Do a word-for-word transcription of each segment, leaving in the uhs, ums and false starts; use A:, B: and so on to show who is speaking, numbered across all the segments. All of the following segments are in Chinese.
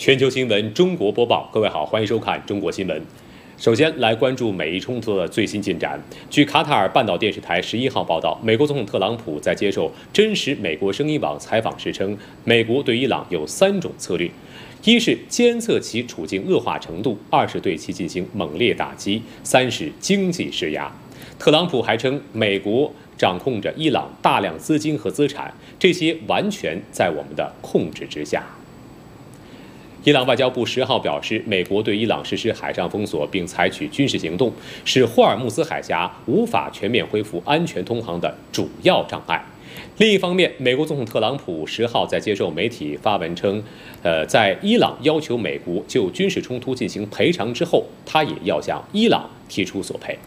A: 全球新闻中国播报，各位好，欢迎收看中国新闻。首先来关注美伊冲突的最新进展。据卡塔尔半岛电视台十一号报道，美国总统特朗普在接受真实美国声音网采访时称，美国对伊朗有三种策略：一是监测其处境恶化程度，二是对其进行猛烈打击，三是经济施压。特朗普还称，美国掌控着伊朗大量资金和资产，这些完全在我们的控制之下。伊朗外交部十号表示，美国对伊朗实施海上封锁并采取军事行动，是霍尔木兹海峡无法全面恢复安全通航的主要障碍。另一方面，美国总统特朗普十号在接受媒体发文称，呃，在伊朗要求美国就军事冲突进行赔偿之后，他也要向伊朗提出索赔。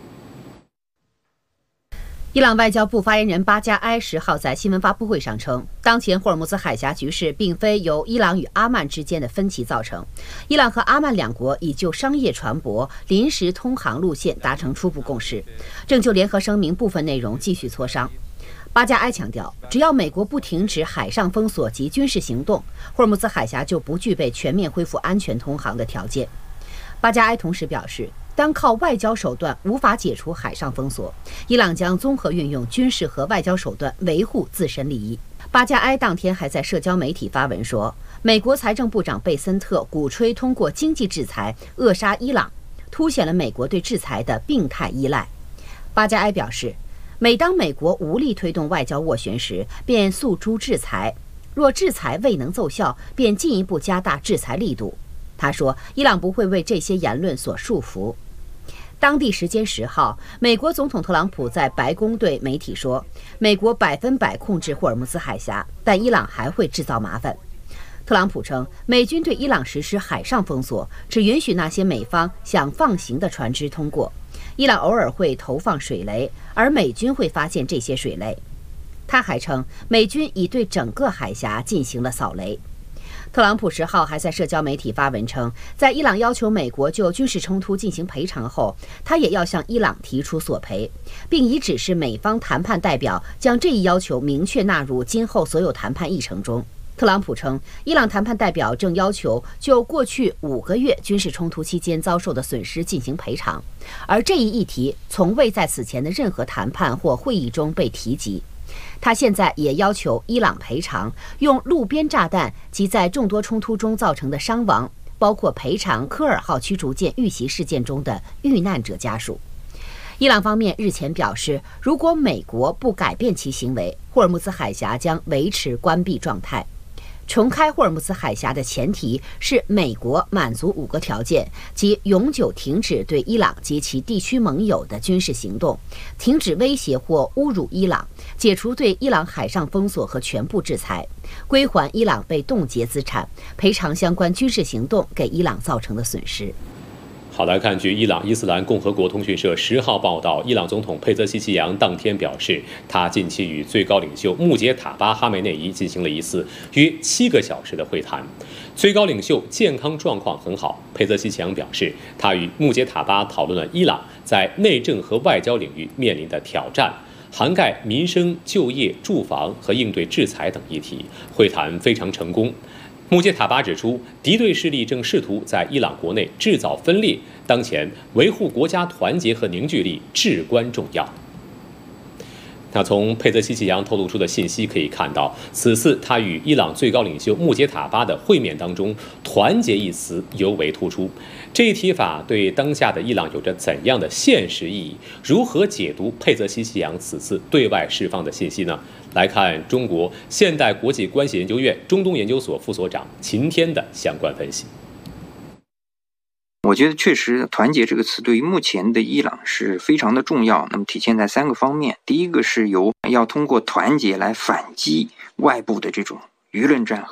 B: 伊朗外交部发言人巴加埃十号在新闻发布会上称，当前霍尔木兹海峡局势并非由伊朗与阿曼之间的分歧造成，伊朗和阿曼两国已就商业船舶临时通航路线达成初步共识，正就联合声明部分内容继续磋商。巴加埃强调，只要美国不停止海上封锁及军事行动，霍尔木兹海峡就不具备全面恢复安全通航的条件。巴加埃同时表示，当靠外交手段无法解除海上封锁，伊朗将综合运用军事和外交手段维护自身利益。巴加埃当天还在社交媒体发文说，美国财政部长贝森特鼓吹通过经济制裁扼杀伊朗，凸显了美国对制裁的病态依赖。巴加埃表示，每当美国无力推动外交斡旋时，便诉诸制裁，若制裁未能奏效，便进一步加大制裁力度。他说，伊朗不会为这些言论所束缚。当地时间十号，美国总统特朗普在白宫对媒体说，美国百分百控制霍尔木兹海峡，但伊朗还会制造麻烦。特朗普称，美军对伊朗实施海上封锁，只允许那些美方想放行的船只通过。伊朗偶尔会投放水雷，而美军会发现这些水雷。他还称，美军已对整个海峡进行了扫雷。特朗普十号还在社交媒体发文称，在伊朗要求美国就军事冲突进行赔偿后，他也要向伊朗提出索赔，并已指示美方谈判代表将这一要求明确纳入今后所有谈判议程中。特朗普称，伊朗谈判代表正要求就过去五个月军事冲突期间遭受的损失进行赔偿，而这一议题从未在此前的任何谈判或会议中被提及。他现在也要求伊朗赔偿用路边炸弹及在众多冲突中造成的伤亡，包括赔偿科尔号驱逐舰遇袭事件中的遇难者家属。伊朗方面日前表示，如果美国不改变其行为，霍尔木兹海峡将维持关闭状态。重开霍尔木兹海峡的前提是美国满足五个条件，即永久停止对伊朗及其地区盟友的军事行动，停止威胁或侮辱伊朗，解除对伊朗海上封锁和全部制裁，归还伊朗被冻结资产，赔偿相关军事行动给伊朗造成的损失。
A: 好，来看，据伊朗伊斯兰共和国通讯社十号报道，伊朗总统佩泽西奇扬当天表示，他近期与最高领袖穆杰塔巴哈梅内伊进行了一次约七个小时的会谈，最高领袖健康状况很好。佩泽西奇扬表示，他与穆杰塔巴讨论了伊朗在内政和外交领域面临的挑战，涵盖民生、就业、住房和应对制裁等议题，会谈非常成功。穆杰塔巴指出，敌对势力正试图在伊朗国内制造分裂，当前维护国家团结和凝聚力至关重要。那从佩泽西奇扬透露出的信息可以看到，此次他与伊朗最高领袖穆杰塔巴的会面当中，团结一词尤为突出。这一提法对当下的伊朗有着怎样的现实意义？如何解读佩泽西奇扬此次对外释放的信息呢？来看中国现代国际关系研究院中东研究所副所长秦天的相关分析。
C: 我觉得确实团结这个词对于目前的伊朗是非常的重要，那么体现在三个方面。第一个是由要通过团结来反击外部的这种舆论战